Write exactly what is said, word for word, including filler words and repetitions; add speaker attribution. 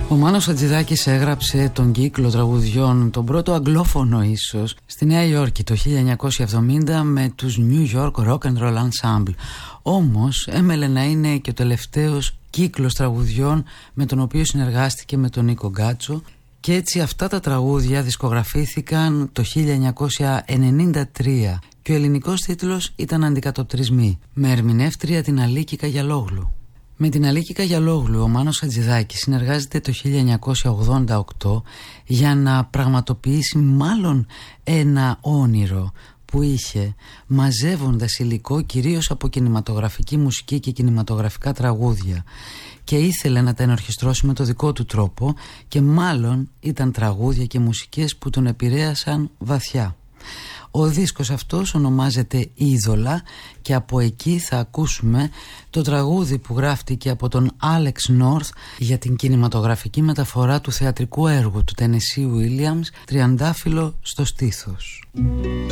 Speaker 1: Ο Μάνος Χατζηδάκης έγραψε τον κύκλο τραγουδιών, τον πρώτο αγγλόφωνο ίσως, στη Νέα Υόρκη το χίλια εννιακόσια εβδομήντα με τους New York Rock and Roll Ensemble. Όμως έμελε να είναι και ο τελευταίος κύκλος τραγουδιών με τον οποίο συνεργάστηκε με τον Νίκο Γκάτσο, και έτσι αυτά τα τραγούδια δισκογραφήθηκαν το χίλια εννιακόσια ενενήντα τρία και ο ελληνικός τίτλος ήταν «Αντικατοπτρισμοί», με ερμηνεύτρια την Αλίκη Καγιαλόγλου. Με την Αλίκη Καγιαλόγλου ο Μάνος Χατζηδάκης συνεργάζεται το χίλια εννιακόσια ογδόντα οκτώ για να πραγματοποιήσει μάλλον ένα όνειρο που είχε, μαζεύοντας υλικό κυρίως από κινηματογραφική μουσική και κινηματογραφικά τραγούδια, και ήθελε να τα ενορχιστρώσει με το δικό του τρόπο, και μάλλον ήταν τραγούδια και μουσικές που τον επηρέασαν βαθιά. Ο δίσκος αυτός ονομάζεται «Είδωλα» και από εκεί θα ακούσουμε το τραγούδι που γράφτηκε από τον Άλεξ Νόρθ για την κινηματογραφική μεταφορά του θεατρικού έργου του Τένεσι Βίλιαμς, «Τριαντάφυλλο στο στήθος».